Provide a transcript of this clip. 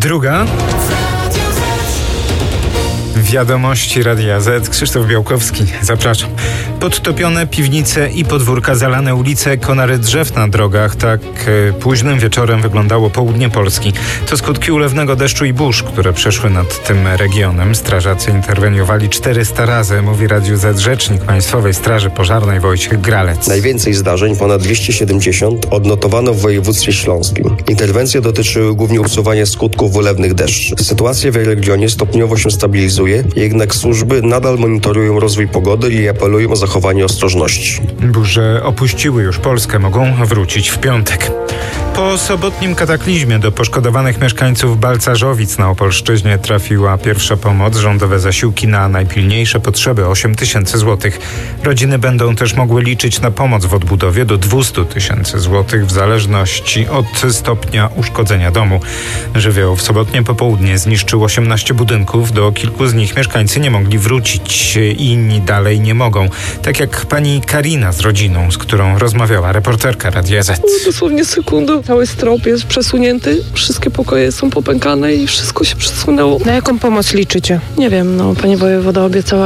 Druga. Wiadomości Radia Z. Krzysztof Białkowski. Zapraszam. Podtopione piwnice i podwórka, zalane ulice, konary drzew na drogach. Tak późnym wieczorem wyglądało południe Polski. To skutki ulewnego deszczu i burz, które przeszły nad tym regionem. Strażacy interweniowali 400 razy, mówi Radiu Z rzecznik Państwowej Straży Pożarnej Wojciech Gralec. Najwięcej zdarzeń, ponad 270, odnotowano w województwie śląskim. Interwencje dotyczyły głównie usuwania skutków ulewnych deszczy. Sytuacja w regionie stopniowo się stabilizuje, jednak służby nadal monitorują rozwój pogody i apelują o zachowanie ostrożności. Burze opuściły już Polskę, mogą wrócić w piątek. Po sobotnim kataklizmie do poszkodowanych mieszkańców Balcarzowic na Opolszczyźnie trafiła pierwsza pomoc, rządowe zasiłki na najpilniejsze potrzeby 8 000 złotych. Rodziny będą też mogły liczyć na pomoc w odbudowie do 200 000 złotych w zależności od stopnia uszkodzenia domu. Żywioł w sobotnie popołudnie zniszczył 18 budynków, do kilku z nich mieszkańcy nie mogli wrócić, inni dalej nie mogą. Tak jak pani Karina z rodziną, z którą rozmawiała reporterka Radia Z. Dosłownie sekundę. Cały strop jest przesunięty, wszystkie pokoje są popękane i wszystko się przesunęło. Na jaką pomoc liczycie? Nie wiem, pani wojewoda obiecała